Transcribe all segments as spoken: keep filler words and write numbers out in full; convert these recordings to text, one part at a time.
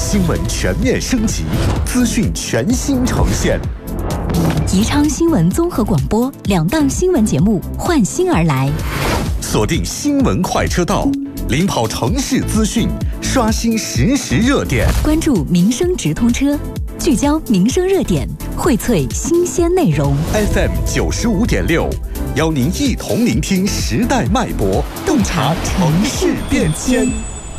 新闻全面升级，资讯全新呈现。 宜昌新闻综合广播两档新闻节目换新而来， 锁定新闻快车道，领跑城市资讯，刷新实时热点， 关注民生直通车，聚焦民生热点，荟萃新鲜内容。 F M 九十五点六，邀您一同聆听时代脉搏，洞察城市变迁。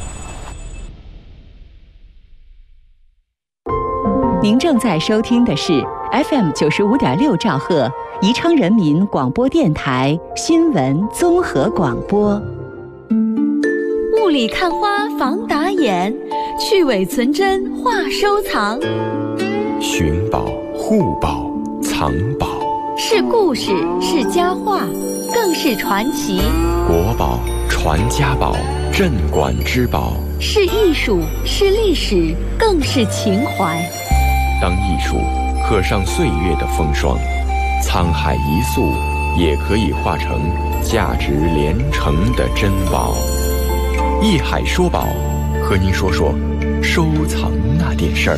您正在收听的是 F M 九十五点六兆赫宜昌人民广播电台新闻综合广播。 雾里看花防打眼，去伪存真话收藏。 寻宝、护宝、藏宝， 是故事，是佳话，更是传奇。 国宝、传家宝、镇馆之宝， 是艺术，是历史，更是情怀。 当艺术刻上岁月的风霜，沧海一粟也可以化成价值连城的珍宝。艺海说宝，和您说说收藏那点事儿。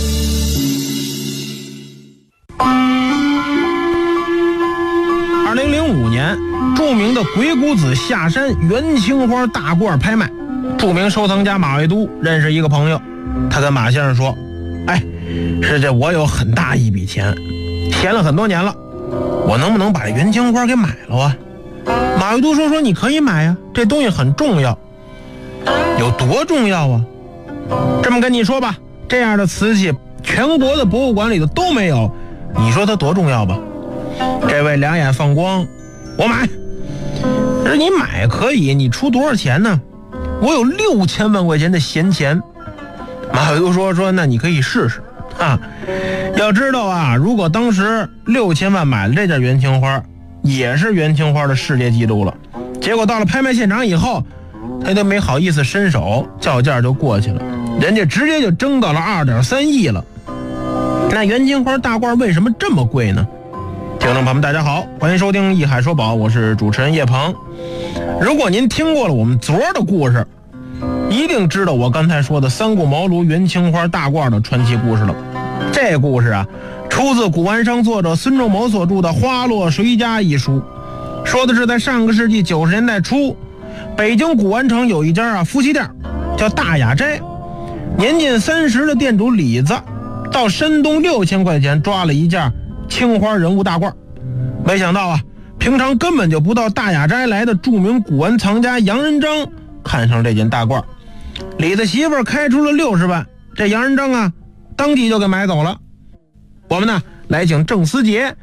二零零五年，著名的鬼谷子下山元青花大褂拍卖，著名收藏家马未都认识一个朋友，他跟马先生说：“哎，是这我有很大一笔钱，闲了很多年了，我能不能把这元青花给买了啊？”马未都说：“说你可以买呀，这东西很重要。”有多重要啊？这么跟你说吧，这样的瓷器全国的博物馆里头都没有，你说它多重要吧？这位两眼放光，我买。而你买可以，你出多少钱呢？我有六千万块钱的闲钱。马未都说说那你可以试试啊。要知道啊，如果当时六千万买了这件元青花，也是元青花的世界纪录了。结果到了拍卖现场以后，他都没好意思伸手，叫价就过去了，人家直接就挣到了二点三亿了。那元青花大褂为什么这么贵呢？听众朋友们大家好，欢迎收听艺海说宝，我是主持人叶鹏。如果您听过了我们昨儿的故事，一定知道我刚才说的三顾茅庐元青花大褂的传奇故事了。这故事啊，出自古玩商作者孙仲谋所著的《花落谁家》一书，说的是在上个世纪九十年代初，北京古玩城有一家啊夫妻店，叫大雅斋。年近三十的店主李子，到山东六千块钱抓了一件青花人物大褂。没想到啊，平常根本就不到大雅斋来的著名古玩藏家杨仁章看上这件大褂，李子媳妇开出了六十万，这杨仁章啊，当即就给买走了。我们呢，来请郑思杰